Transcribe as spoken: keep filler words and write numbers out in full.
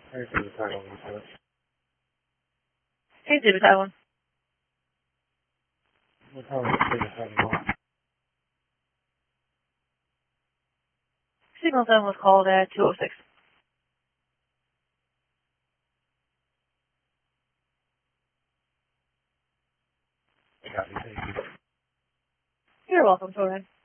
Hey, David Taiwan Research. Hey, David Taiwan. What time is David Taiwan? Signal zone was called at two oh six. I got you. Thank you. You're welcome, Torrin.